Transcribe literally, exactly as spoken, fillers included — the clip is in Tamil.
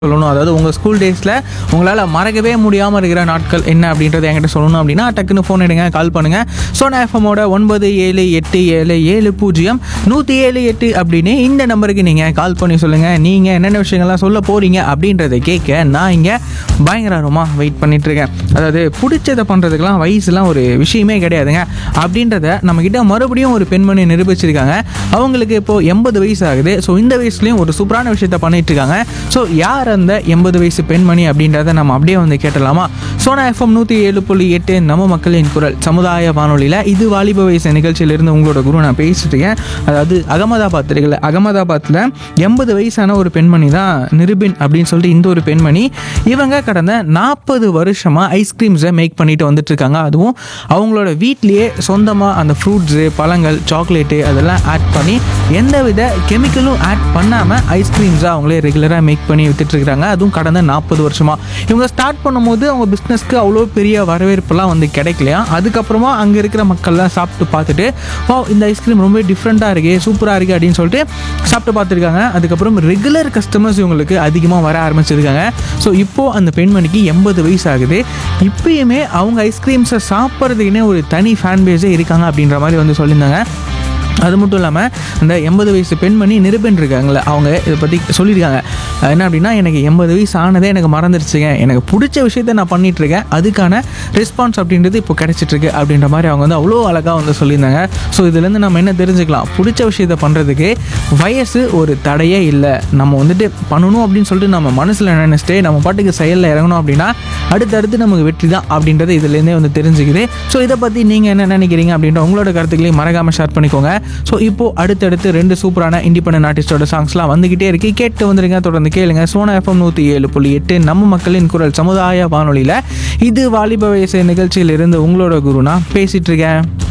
சொல்லணும். அதாவது உங்கள் ஸ்கூல் டேஸில் உங்களால் மறக்கவே முடியாமல் இருக்கிற நாட்கள் என்ன அப்படின்றத என்கிட்ட சொல்லணும் அப்படின்னா டக்குன்னு ஃபோன் எடுங்க, கால் பண்ணுங்கள். சோனா எஃப்எம்மோட ஒன்பது ஏழு எட்டு ஏழு ஏழு பூஜ்ஜியம் நூற்றி ஏழு எட்டு அப்படின்னு இந்த நம்பருக்கு நீங்கள் கால் பண்ணி சொல்லுங்கள். நீங்கள் என்னென்ன விஷயங்கள்லாம் சொல்ல போகிறீங்க அப்படின்றத கேட்க நான் இங்கே பயங்கரமாக வெயிட் பண்ணிகிட்ருக்கேன். அதாவது பிடிச்சதை பண்ணுறதுக்கெலாம் வயசுலாம் ஒரு விஷயமே கிடையாதுங்க அப்படின்றத நம்மக்கிட்ட மறுபடியும் ஒரு பெண்மணி நிரூபிச்சிருக்காங்க. அவங்களுக்கு இப்போது எண்பது வயசு ஆகுது. ஸோ இந்த வயசுலேயும் ஒரு சூப்பரான விஷயத்த பண்ணிகிட்ருக்காங்க. ஸோ யார் அந்த எண்பது வயசு பெண்மணி அப்படின்றத நம்ம அப்படியே வந்து கேட்டலாமா? சோனா எஃப்எம் நூற்றி ஏழு புள்ளி எட்டு நம்ம மக்களின் குரல் சமுதாய வானொலியில் இது வாலிப வயசு நிகழ்ச்சியிலிருந்து உங்களோட குரு நான் பேசிட்டு இருக்கேன். அதாவது அகமதாபாத் இருக்குல்ல, அகமதாபாத்தில் எண்பது வயசான ஒரு பெண்மணி தான் நிருபின் அப்படின்னு சொல்லிட்டு இந்த ஒரு பெண்மணி. இவங்க கடந்த நாற்பது வருஷமாக ஐஸ்கிரீம்ஸை மேக் பண்ணிட்டு வந்துட்டு இருக்காங்க. அதுவும் அவங்களோட வீட்லேயே சொந்தமாக அந்த ஃப்ரூட்ஸு, பழங்கள், சாக்லேட்டு அதெல்லாம் ஆட் பண்ணி எந்தவித கெமிக்கலும் ஆட் பண்ணாமல் ஐஸ்கிரீம்ஸை அவங்களே ரெகுலராக மேக் பண்ணி வித்துட்டு இருக்காங்க. அதுவும் கடந்த நாற்பது வருஷமா. இவங்க ஸ்டார்ட் பண்ணும்போது அவங்க பிஸ்னஸ்க்கு அவ்வளோ பெரிய வரவேற்பெல்லாம் வந்து கிடைக்கலையா. அதுக்கப்புறமா அங்கே இருக்கிற மக்கள்லாம் சாப்பிட்டு பார்த்துட்டு ஓ இந்த ஐஸ்கிரீம் ரொம்ப டிஃப்ரெண்ட்டாக இருக்கே, சூப்பராக இருக்குது அப்படின்னு சொல்லிட்டு சாப்பிட்டு பார்த்துருக்காங்க. அதுக்கப்புறம் ரெகுலர் கஸ்டமர்ஸ் இவங்களுக்கு அதிகமாக வர ஆரம்பிச்சிருக்காங்க. ஸோ இப்போது அந்த பெண்மணிக்கு எண்பது வயசு ஆகுது. இப்பயுமே அவங்க ஐஸ்கிரீம்ஸை சாப்பிட்றதுக்குன்னே ஒரு தனி ஃபேன் பேஸே இருக்காங்க அப்படின்ற மாதிரி வந்து சொல்லியிருந்தாங்க. அது மட்டும் இல்லாமல் அந்த எண்பது வயசு பெண்மணி நிருபன் இருக்காங்களே, அவங்க இதை பற்றி சொல்லியிருக்காங்க. என்ன அப்படின்னா, எனக்கு எண்பது வயசு ஆனதே எனக்கு மறந்துடுச்சுங்க, எனக்கு பிடிச்ச விஷயத்த நான் பண்ணிகிட்ருக்கேன், அதுக்கான ரெஸ்பான்ஸ் அப்படின்றது இப்போ கிடைச்சிட்ருக்கு அப்படின்ற மாதிரி அவங்க வந்து அவ்வளோ அழகாக வந்து சொல்லியிருந்தாங்க. ஸோ இதுலேருந்து நம்ம என்ன தெரிஞ்சுக்கலாம், பிடிச்ச விஷயத்த பண்ணுறதுக்கு வயசு ஒரு தடையே இல்லை. நம்ம வந்துட்டு பண்ணணும் அப்படின்னு சொல்லிட்டு நம்ம மனசில் நினச்சிட்டு நம்ம பாட்டுக்கு செயலில் இறங்கணும் அப்படின்னா அடுத்தடுத்து நமக்கு வெற்றி தான் அப்படின்றது இதுலேருந்தே வந்து தெரிஞ்சுக்குது. ஸோ இதை பற்றி நீங்கள் என்ன நினைக்கிறீங்க அப்படின்ற உங்களோட கருத்துக்களையும் மறக்காமல் ஷேர் பண்ணிக்கோங்க. ஸோ இப்போது அடுத்தடுத்து ரெண்டு சூப்பரான இண்டிபெண்டன்ட் ஆர்டிஸ்டோட சாங்ஸ்லாம் வந்துக்கிட்டே இருக்கு, கேட்டு வந்துருங்க, தொடர்ந்து கேளுங்க. சோனா எஃப்எம் நூற்றி ஏழு புள்ளி எட்டு நம்ம மக்களின் குரல் சமுதாய வானொலியில் இது வாலிப வயசு நிகழ்ச்சியிலிருந்து உங்களோட குரு நான் பேசிகிட்டு இருக்கேன்.